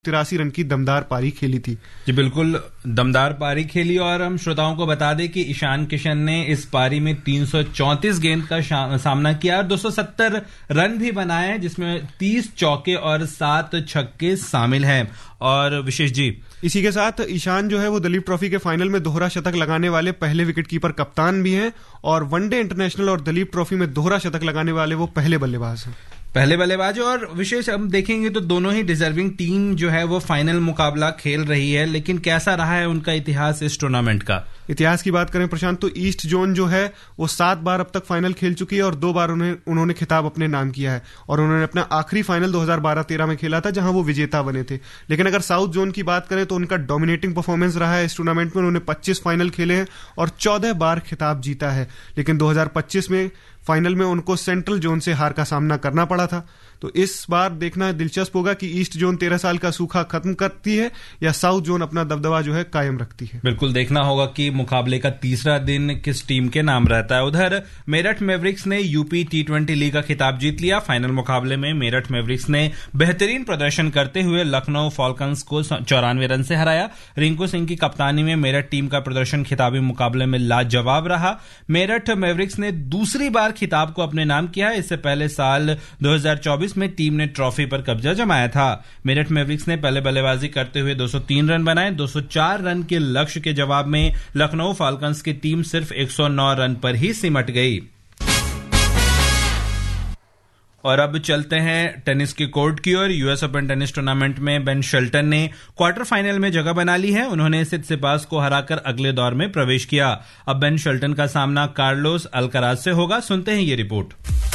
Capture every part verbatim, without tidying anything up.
तिरासी रन की दमदार पारी खेली थी। जी बिल्कुल, दमदार पारी खेली। और हम श्रोताओं को बता दें कि ईशान किशन ने इस पारी में तीन सौ चौंतीस गेंद का सामना किया और दो सौ सत्तर रन भी बनाए, जिसमें तीस चौके और सात छक्के शामिल हैं। और विशेष जी, इसी के साथ ईशान जो है वो दलीप ट्रॉफी के फाइनल में दोहरा शतक लगाने वाले पहले विकेटकीपर कप्तान भी हैं और वनडे इंटरनेशनल और दलीप ट्रॉफी में दोहरा शतक लगाने वाले वो पहले बल्लेबाज हैं पहले बल्लेबाज। और विशेष हम देखेंगे तो दोनों ही डिजर्विंग टीम जो है वो फाइनल मुकाबला खेल रही है, लेकिन कैसा रहा है उनका इतिहास इस टूर्नामेंट का? इतिहास की बात करें प्रशांत, तो ईस्ट जोन जो है वो सात बार अब तक फाइनल खेल चुकी है और दो बार उन्हें उन्होंने खिताब अपने नाम किया है और उन्होंने अपना आखिरी फाइनल दो हज़ार बारह तेरह में खेला था जहां वो विजेता बने थे। लेकिन अगर साउथ जोन की बात करें तो उनका डोमिनेटिंग परफॉर्मेंस रहा है इस टूर्नामेंट में। उन्होंने पच्चीस फाइनल खेले हैं और चौदह बार खिताब जीता है, लेकिन दो हज़ार पच्चीस में फाइनल में उनको सेंट्रल जोन से हार का सामना करना पड़ा था। तो इस बार देखना दिलचस्प होगा कि ईस्ट जोन तेरह साल का सूखा खत्म करती है या साउथ जोन अपना दबदबा जो है कायम रखती है। बिल्कुल देखना होगा कि मुकाबले का तीसरा दिन किस टीम के नाम रहता है। उधर मेरठ मैवरिक्स ने यूपी टी ट्वेंटी लीग का खिताब जीत लिया। फाइनल मुकाबले में मेरठ मैवरिक्स ने बेहतरीन प्रदर्शन करते हुए लखनऊ फॉल्कन्स को चौरानवे रन से हराया। रिंकू सिंह की कप्तानी में मेरठ टीम का प्रदर्शन खिताबी मुकाबले में लाजवाब रहा। मेरठ मैवरिक्स ने दूसरी बार खिताब को अपने नाम किया। इससे पहले साल दो हज़ार चौबीस में टीम ने ट्रॉफी पर कब्जा जमाया था। मेरठ मैवरिक्स ने पहले बल्लेबाजी करते हुए दो सौ तीन रन बनाए। दो सौ चार रन के लक्ष्य के जवाब में लखनऊ फाल्कन्स की टीम सिर्फ एक सौ नौ रन पर ही सिमट गई। और अब चलते हैं टेनिस के कोर्ट की ओर। यूएस ओपन टेनिस टूर्नामेंट में बेन शेल्टन ने क्वार्टर फाइनल में जगह बना ली है। उन्होंने सित्सिपास को हराकर अगले दौर में प्रवेश किया। अब बेन शेल्टन का सामना कार्लोस अल्कराज से होगा। सुनते हैं ये रिपोर्ट।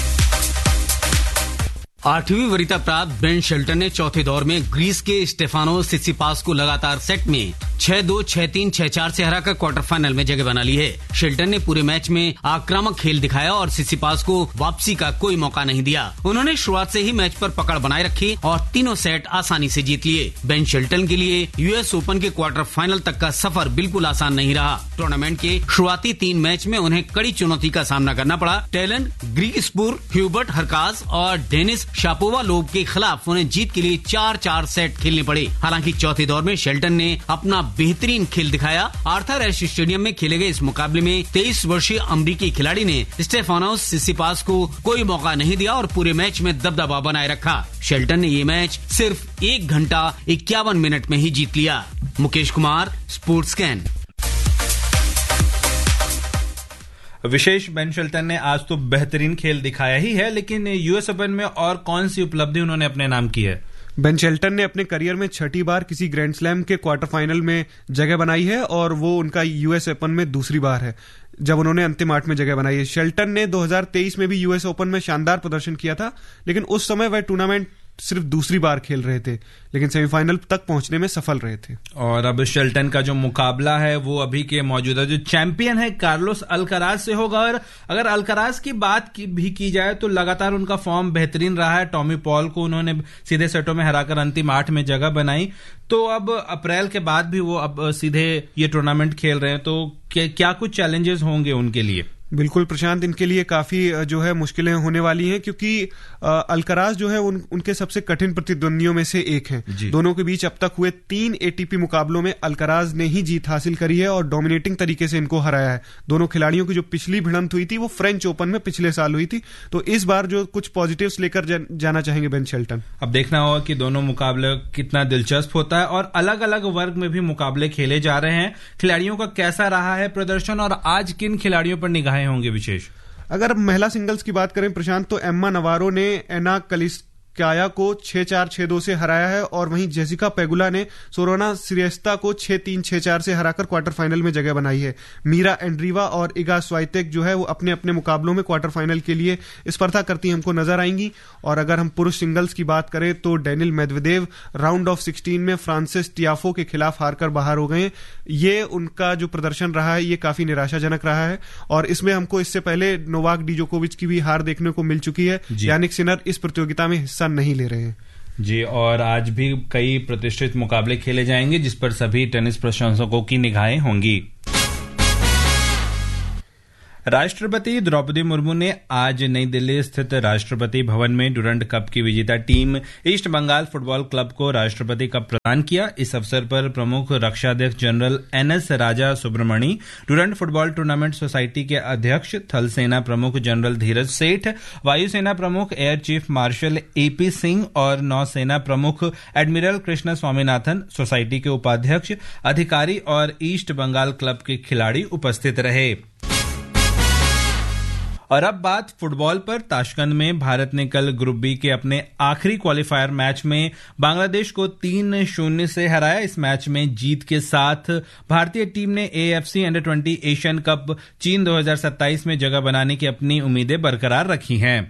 आठवीं वरीयता प्राप्त बेन शेल्टन ने चौथे दौर में ग्रीस के स्टेफानोस सित्सिपास को लगातार सेट में छह दो, छह तीन, छह चार से हराकर क्वार्टर फाइनल में जगह बना ली है। शेल्टन ने पूरे मैच में आक्रामक खेल दिखाया और सित्सिपास को वापसी का कोई मौका नहीं दिया। उन्होंने शुरुआत से ही मैच पर पकड़ बनाए रखी और तीनों सेट आसानी से जीत लिए। बेन शेल्टन के लिए यूएस ओपन के क्वार्टर फाइनल तक का सफर बिल्कुल आसान नहीं रहा। टूर्नामेंट के शुरुआती तीन मैच में उन्हें कड़ी चुनौती का सामना करना पड़ा। टैलन ग्रीगस्पूर, ह्यूबर्ट हरकाज और डेनिस शापोवालोव के खिलाफ उन्हें जीत के लिए चार चार सेट खेलने पड़े। हालांकि चौथे दौर में शेल्टन ने अपना बेहतरीन खेल दिखाया। आर्थर एश स्टेडियम में खेले गए इस मुकाबले में तेईस वर्षीय अमरीकी खिलाड़ी ने स्टेफानोस सित्सिपास को कोई मौका नहीं दिया और पूरे मैच में दबदबा बनाए रखा। शेल्टन ने ये मैच सिर्फ एक घंटा इक्यावन मिनट में ही जीत लिया। Mukesh Kumar, sports can. Wishes Ben Shelton ने आज तो बेहतरीन खेल दिखाया ही है, लेकिन यूएस ओपन में और कौन सी उपलब्धि उन्होंने अपने नाम की है? बेन शेल्टन ने अपने करियर में छठी बार किसी ग्रैंड स्लैम के क्वार्टर फाइनल में जगह बनाई है और वो उनका यूएस ओपन में दूसरी बार है जब उन्होंने अंतिम आठ में जगह बनाई है। शेल्टन ने दो हज़ार तेईस में भी यूएस ओपन में शानदार प्रदर्शन किया था, लेकिन उस समय वह टूर्नामेंट सिर्फ दूसरी बार खेल रहे थे, लेकिन सेमीफाइनल तक पहुंचने में सफल रहे थे। और अब शेल्टन का जो मुकाबला है वो अभी के मौजूदा जो चैंपियन है कार्लोस अल्कराज से होगा। और अगर अल्कराज की बात की भी की जाए तो लगातार उनका फॉर्म बेहतरीन रहा है। टॉमी पॉल को उन्होंने सीधे सेटों में हराकर अंतिम आठ में जगह बनाई। तो अब अप्रैल के बाद भी वो अब सीधे ये टूर्नामेंट खेल रहे हैं, तो क्या कुछ चैलेंजेस होंगे उनके लिए? बिल्कुल प्रशांत, इनके लिए काफी जो है मुश्किलें होने वाली हैं क्योंकि अल्कराज जो है उन, उनके सबसे कठिन प्रतिद्वंदियों में से एक हैं। दोनों के बीच अब तक हुए तीन एटीपी मुकाबलों में अल्कराज ने ही जीत हासिल करी है और डोमिनेटिंग तरीके से इनको हराया है। दोनों खिलाड़ियों की जो पिछली भिड़ंत हुई थी वो फ्रेंच ओपन में पिछले साल हुई थी। तो इस बार जो कुछ पॉजिटिव्स लेकर जा, जाना चाहेंगे बेन शेल्टन। अब देखना होगा कि दोनों मुकाबले कितना दिलचस्प होता है और अलग अलग वर्ग में भी मुकाबले खेले जा रहे हैं। खिलाड़ियों का कैसा रहा है प्रदर्शन और आज किन खिलाड़ियों पर निगाहें होंगे विशेष? अगर महिला सिंगल्स की बात करें प्रशांत, तो एम्मा नवारो ने एना कलिस्काया को छह चार, छह दो से हराया है और वहीं जेसिका पेगुला ने सोरोना सिरियस्ता को छह तीन, छह चार से हराकर क्वार्टर फाइनल में जगह बनाई है। मीरा एंड्रीवा और इगा स्वाइतेक जो है वो अपने अपने मुकाबलों में क्वार्टर फाइनल के लिए स्पर्धा करती हमको नजर आएंगी। और अगर हम पुरुष सिंगल्स की बात करें तो Daniil Medvedev round of sixteen में फ्रांसिस टियाफो के खिलाफ हारकर बाहर हो गए। ये उनका जो प्रदर्शन रहा है ये काफी निराशाजनक रहा है और इसमें हमको इससे पहले नोवाक डिजोकोविच की भी हार देखने को मिल चुकी है। यानिक सिनर इस प्रतियोगिता में हिस्सा नहीं ले रहे हैं जी। और आज भी कई प्रतिष्ठित मुकाबले खेले जाएंगे जिस पर सभी टेनिस प्रशंसकों की निगाहें होंगी। राष्ट्रपति द्रौपदी मुर्मू ने आज नई दिल्ली स्थित राष्ट्रपति भवन में डुरंड कप की विजेता team east Bengal football club को राष्ट्रपति कप प्रदान किया। इस अवसर पर प्रमुख रक्षाध्यक्ष जनरल एन एस राजा Subramani, Durand football tournament society के अध्यक्ष थल सेना प्रमुख जनरल धीरज सेठ, वायुसेना प्रमुख air chief marshal A P Singh और नौसेना प्रमुख एडमिरल कृष्ण स्वामीनाथन, सोसाइटी के उपाध्यक्ष, अधिकारी और ईस्ट बंगाल क्लब के खिलाड़ी उपस्थित रहे। और अब बात फुटबॉल पर। ताशकंद में भारत ने कल ग्रुप बी के अपने आखिरी क्वालिफायर मैच में बांग्लादेश को तीन शून्य से हराया। इस मैच में जीत के साथ भारतीय टीम ने AFC under twenty Asian cup चीन दो हज़ार सत्ताईस में जगह बनाने की अपनी उम्मीदें बरकरार रखी हैं।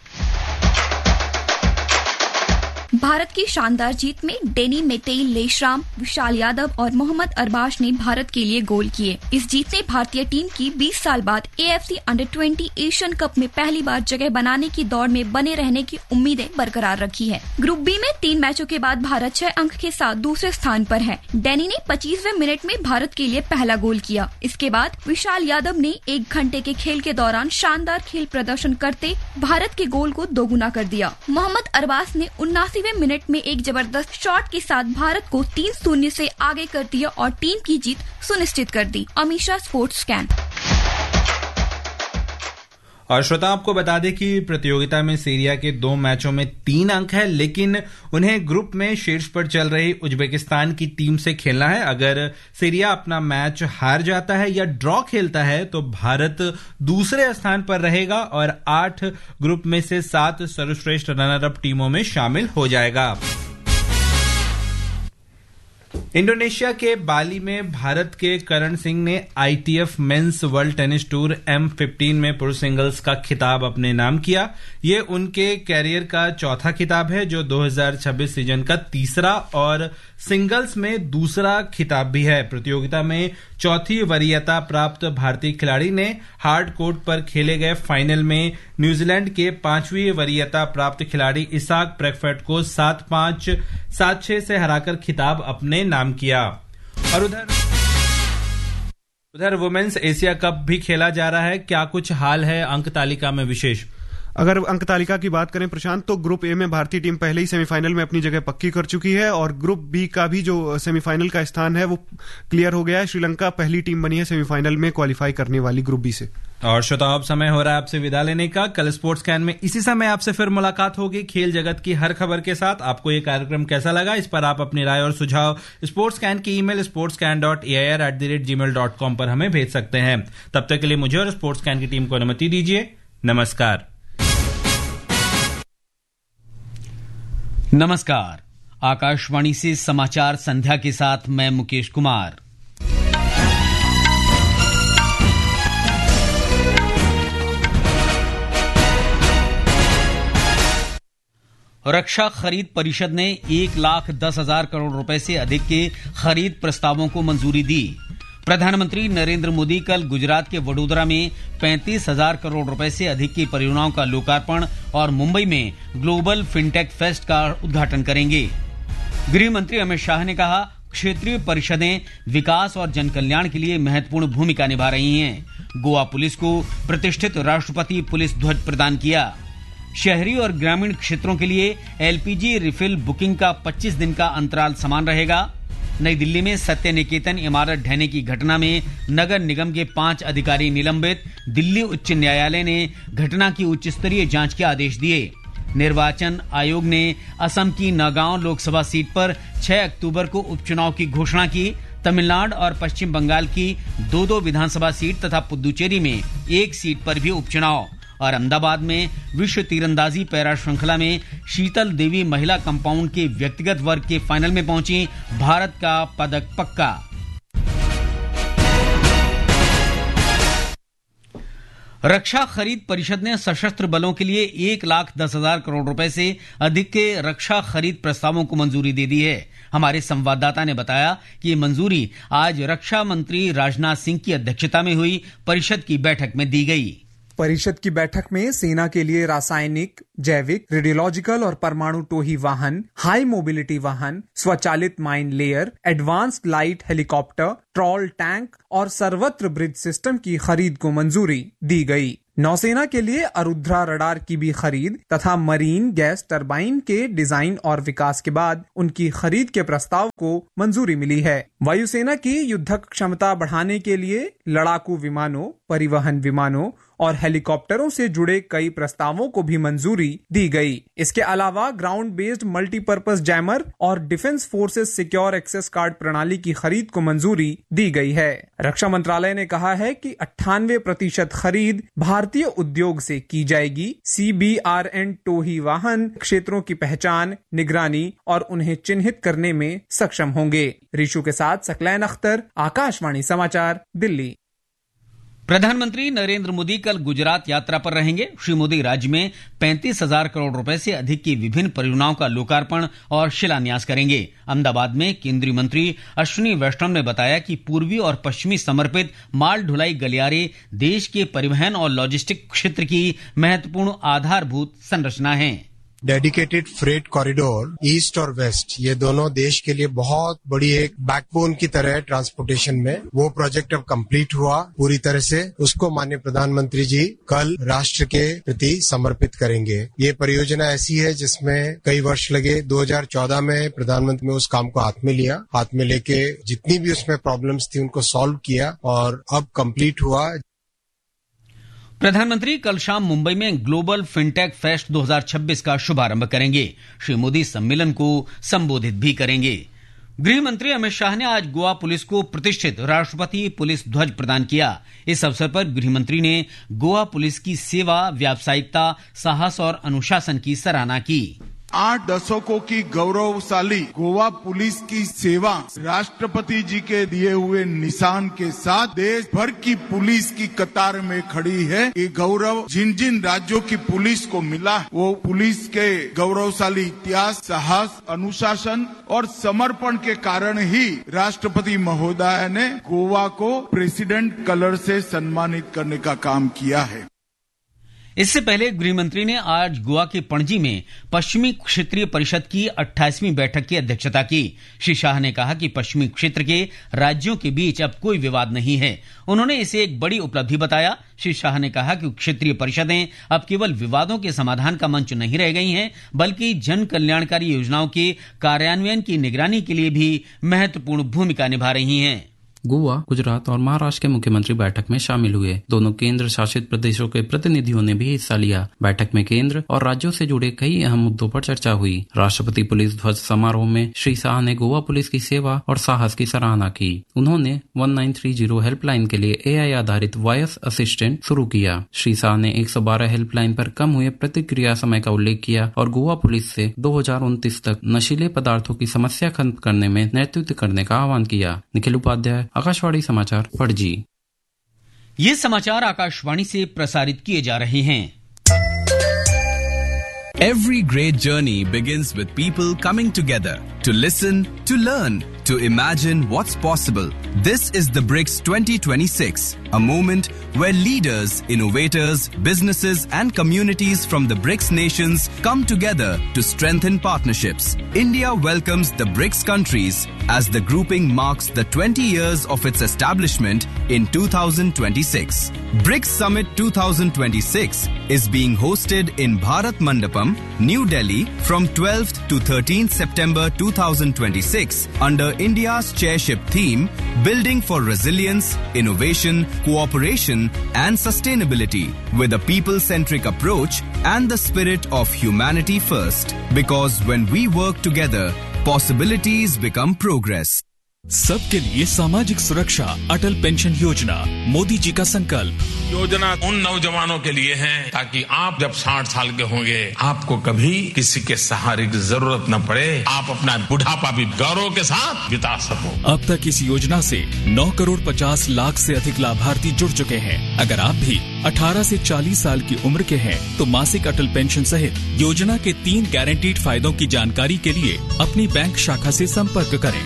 भारत की शानदार जीत में डेनी मेटेई लेशराम, विशाल यादव और मोहम्मद अरबाज ने भारत के लिए गोल किए। इस जीत ने भारतीय टीम की बीस साल बाद AFC under twenty Asian cup में पहली बार जगह बनाने की दौड़ में बने रहने की उम्मीदें बरकरार रखी है। ग्रुप बी में तीन मैचों के बाद भारत छह अंक के साथ दूसरे स्थान पर है। डेनी ने पच्चीसवें मिनट में भारत के लिए पहला गोल किया। इसके बाद विशाल यादव ने एक घंटे के खेल के दौरान शानदार खेल प्रदर्शन करते भारत के गोल को दोगुना कर दिया। मोहम्मद अरबाज ने उन्नासी मिनट में एक जबरदस्त शॉट के साथ भारत को तीन शून्य से आगे कर दिया और टीम की जीत सुनिश्चित कर दी। Amisha sports scan. और श्रोता, आपको बता दें कि प्रतियोगिता में सीरिया के दो मैचों में तीन अंक है, लेकिन उन्हें ग्रुप में शीर्ष पर चल रही उज्बेकिस्तान की टीम से खेलना है। अगर सीरिया अपना मैच हार जाता है या ड्रॉ खेलता है तो भारत दूसरे स्थान पर रहेगा और आठ ग्रुप में से सात सर्वश्रेष्ठ रनर अप टीमों में शामिल हो जाएगा। इंडोनेशिया के बाली में भारत के करण सिंह ने ITF mains world tennis tour M fifteen में पुरुष सिंगल्स का खिताब अपने नाम किया। ये उनके कैरियर का चौथा खिताब है, जो दो हज़ार छब्बीस सीजन का तीसरा और सिंगल्स में दूसरा खिताब भी है। प्रतियोगिता में चौथी वरीयता प्राप्त भारतीय खिलाड़ी ने हार्ड कोर्ट पर खेले गए फाइनल में न्यूजीलैंड के पांचवी वरीयता प्राप्त खिलाड़ी इसाक ब्रैडफोर्ड को सात पांच सात छह से हराकर खिताब अपने नाम किया। और उधर उधर वुमेन्स एशिया कप भी खेला जा रहा है। क्या कुछ हाल है अंक तालिका में विशेष? अगर अंक तालिका की बात करें प्रशांत, तो ग्रुप ए में भारतीय टीम पहले ही सेमीफाइनल में अपनी जगह पक्की कर चुकी है और ग्रुप बी का भी जो सेमीफाइनल का स्थान है वो क्लियर हो गया है। श्रीलंका पहली टीम बनी है सेमीफाइनल में क्वालिफाई करने वाली ग्रुप बी से। और श्रोताओं, अब समय हो रहा है आपसे विदा लेने का। कल स्पोर्ट्स कैन में इसी समय आपसे फिर मुलाकात होगी खेल जगत की हर खबर के साथ। आपको ये कार्यक्रम कैसा लगा, इस पर आप अपनी राय और सुझाव स्पोर्ट्स कैन की email sports can dot A I R at the rate ji mail dot com पर हमें भेज सकते हैं। तब तक के लिए मुझे और स्पोर्ट्स कैन की टीम को अनुमति दीजिए। नमस्कार। नमस्कार। आकाशवाणी से समाचार संध्या के साथ मैं मुकेश कुमार। रक्षा खरीद परिषद ने एक लाख दस हजार करोड़ रुपए से अधिक के खरीद प्रस्तावों को मंजूरी दी। प्रधानमंत्री नरेंद्र मोदी कल गुजरात के वडोदरा में पैंतीस हजार करोड़ रुपए से अधिक की परियोजनाओं का लोकार्पण और मुंबई में ग्लोबल फिनटेक फेस्ट का उद्घाटन करेंगे। गृह मंत्री अमित शाह ने कहा, क्षेत्रीय परिषदें विकास और जनकल्याण के लिए महत्वपूर्ण भूमिका निभा रही हैं। गोवा पुलिस को प्रतिष्ठित राष्ट्रपति पुलिस ध्वज प्रदान किया। शहरी और ग्रामीण क्षेत्रों के लिए एलपीजी रिफिल बुकिंग का पच्चीस दिन का अंतराल समान रहेगा। नई दिल्ली में सत्य निकेतन इमारत ढहने की घटना में नगर निगम के पांच अधिकारी निलंबित। दिल्ली उच्च न्यायालय ने घटना की उच्च स्तरीय जांच के आदेश दिए। निर्वाचन आयोग ने असम की नगांव लोकसभा सीट पर छह अक्टूबर को उपचुनाव की घोषणा की। तमिलनाडु और पश्चिम बंगाल की दो दो विधानसभा सीट तथा पुदुचेरी में एक सीट पर भी उपचुनाव। और अहमदाबाद में विश्व तीरंदाजी पैरा श्रृंखला में शीतल देवी महिला कंपाउंड के व्यक्तिगत वर्ग के फाइनल में पहुंची। भारत का पदक पक्का। रक्षा खरीद परिषद ने सशस्त्र बलों के लिए एक लाख दस हजार करोड़ रुपए से अधिक के रक्षा खरीद प्रस्तावों को मंजूरी दे दी है। हमारे संवाददाता ने बताया कि ये मंजूरी आज रक्षा मंत्री राजनाथ सिंह की अध्यक्षता में हुई परिषद की बैठक में दी गई। परिषद की बैठक में सेना के लिए रासायनिक, जैविक, रेडियोलॉजिकल और परमाणु टोही वाहन, हाई मोबिलिटी वाहन, स्वचालित mine layer, advanced light helicopter, troll tank और सर्वत्र ब्रिज सिस्टम की खरीद को मंजूरी दी गई। नौसेना के लिए अरुद्रा रडार की भी खरीद तथा मरीन गैस टरबाइन के डिजाइन और विकास के बाद उनकी खरीद के प्रस्ताव को मंजूरी मिली है। वायुसेना की युद्धक क्षमता बढ़ाने के लिए लड़ाकू विमानों, परिवहन विमानों और हेलीकॉप्टरों से जुड़े कई प्रस्तावों को भी मंजूरी दी गई। इसके अलावा ग्राउंड बेस्ड मल्टीपर्पज जैमर और defence forces secure access card प्रणाली की खरीद को मंजूरी दी गई है। रक्षा मंत्रालय ने कहा है कि अट्ठानवे प्रतिशत खरीद भारतीय उद्योग से की जाएगी। सी बी आर एन टोही वाहन क्षेत्रों की पहचान, निगरानी और उन्हें चिन्हित करने में सक्षम होंगे। रिशु के साथ सकलैन अख्तर, आकाशवाणी समाचार, दिल्ली। प्रधानमंत्री नरेंद्र मोदी कल गुजरात यात्रा पर रहेंगे। श्री मोदी राज्य में पैंतीस हजार करोड़ रुपए से अधिक की विभिन्न परियोजनाओं का लोकार्पण और शिलान्यास करेंगे। अहमदाबाद में केंद्रीय मंत्री अश्विनी वैष्णव ने बताया कि पूर्वी और पश्चिमी समर्पित माल ढुलाई गलियारे देश के परिवहन और लॉजिस्टिक क्षेत्र की महत्वपूर्ण आधारभूत संरचना है। डेडिकेटेड फ्रेट कॉरिडोर ईस्ट और वेस्ट, ये दोनों देश के लिए बहुत बड़ी एक बैकबोन की तरह है ट्रांसपोर्टेशन में। वो प्रोजेक्ट अब कंप्लीट हुआ पूरी तरह से, उसको माननीय प्रधानमंत्री जी कल राष्ट्र के प्रति समर्पित करेंगे। ये परियोजना ऐसी है जिसमें कई वर्ष लगे। दो हज़ार चौदह में प्रधानमंत्री ने उस काम को हाथ में लिया, हाथ में लेके जितनी भी उसमें प्रॉब्लम्स थी उनको सॉल्व किया और अब कंप्लीट हुआ। प्रधानमंत्री कल शाम मुंबई में ग्लोबल फिनटेक फेस्ट दो हज़ार छब्बीस का शुभारंभ करेंगे। श्री मोदी सम्मेलन को संबोधित भी करेंगे। गृह मंत्री अमित शाह ने आज गोवा पुलिस को प्रतिष्ठित राष्ट्रपति पुलिस ध्वज प्रदान किया। इस अवसर पर गृह मंत्री ने गोवा पुलिस की सेवा, व्यावसायिकता, साहस और अनुशासन की सराहना की। आठ दशकों की गौरवशाली गोवा पुलिस की सेवा राष्ट्रपति जी के दिए हुए निशान के साथ देश भर की पुलिस की कतार में खड़ी है। ये गौरव जिन जिन राज्यों की पुलिस को मिला, वो पुलिस के गौरवशाली इतिहास, साहस, अनुशासन और समर्पण के कारण ही राष्ट्रपति महोदय ने गोवा को प्रेसिडेंट कलर से सम्मानित करने का काम किया है। इससे पहले गृहमंत्री ने आज गोवा के पणजी में पश्चिमी क्षेत्रीय परिषद की अट्ठाईसवीं बैठक की अध्यक्षता की। श्री शाह ने कहा कि पश्चिमी क्षेत्र के राज्यों के बीच अब कोई विवाद नहीं है। उन्होंने इसे एक बड़ी उपलब्धि बताया। श्री शाह ने कहा कि क्षेत्रीय परिषदें अब केवल विवादों के समाधान का मंच नहीं रह गई हैं, बल्कि जन कल्याणकारी योजनाओं के कार्यान्वयन की निगरानी के लिए भी महत्वपूर्ण भूमिका निभा रही हैं। गोवा, गुजरात और महाराष्ट्र के मुख्यमंत्री बैठक में शामिल हुए। दोनों केंद्र शासित प्रदेशों के प्रतिनिधियों ने भी हिस्सा लिया। बैठक में केंद्र और राज्यों से जुड़े कई अहम मुद्दों पर चर्चा हुई। राष्ट्रपति पुलिस ध्वज समारोह में श्री शाह ने गोवा पुलिस की सेवा और साहस की सराहना की। उन्होंने उन्नीस सौ तीस हेल्पलाइन के लिए ए आई आधारित वॉयस असिस्टेंट शुरू किया। श्री शाह ने एक सौ बारह हेल्पलाइन पर कम हुए प्रतिक्रिया समय का उल्लेख किया और गोवा पुलिस से दो हज़ार उनतीस तक नशीले पदार्थों की समस्या खत्म करने में नेतृत्व करने का आह्वान किया। निखिल उपाध्याय, आकाशवाणी समाचार, पणजी। ये समाचार आकाशवाणी से प्रसारित किए जा रहे हैं। Every great journey begins with people coming together to listen, to learn, to imagine what's possible. This is the BRICS twenty twenty-six, a moment where leaders, innovators, businesses and communities from the BRICS nations come together to strengthen partnerships. India welcomes the BRICS countries as the grouping marks the twenty years of its establishment in two thousand twenty-six. BRICS Summit twenty twenty-six is being hosted in Bharat Mandapam, New Delhi from twelfth to thirteenth September two thousand twenty-six under India's chairship theme Building for Resilience, Innovation, Cooperation and Sustainability with a people-centric approach and the spirit of humanity first. Because when we work together, possibilities become progress. सबके लिए सामाजिक सुरक्षा, अटल pension योजना, मोदी जी का संकल्प। योजना उन नौजवानों के लिए है ताकि आप जब साठ साल के होंगे आपको कभी किसी के सहारे की जरूरत न पड़े, आप अपना बुढ़ापा भी गौरव के साथ बिता सको। अब तक इस योजना से नौ करोड़ पचास लाख से अधिक लाभार्थी जुड़ चुके हैं। अगर आप भी अठारह से चालीस साल की उम्र के हैं तो मासिक अटल पेंशन सहित योजना के तीन गारंटीड फायदों की जानकारी के लिए अपनी बैंक शाखा से संपर्क करें।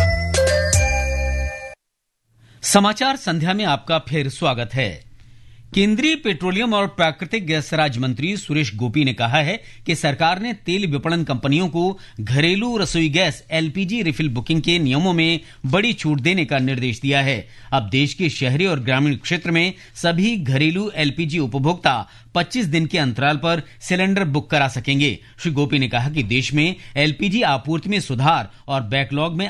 समाचार संध्या में आपका फिर स्वागत है। केंद्रीय पेट्रोलियम और प्राकृतिक गैस राज्य मंत्री सुरेश गोपी ने कहा है कि सरकार ने तेल विपणन कंपनियों को घरेलू रसोई गैस एलपीजी रिफिल बुकिंग के नियमों में बड़ी छूट देने का निर्देश दिया है। अब देश के शहरी और ग्रामीण क्षेत्र में सभी घरेलू एलपीजी उपभोक्ता पच्चीस दिन के अंतराल पर सिलेंडर बुक करा सकेंगे। श्री गोपी ने कहा कि देश में एलपीजी आपूर्ति में सुधार और बैकलॉग में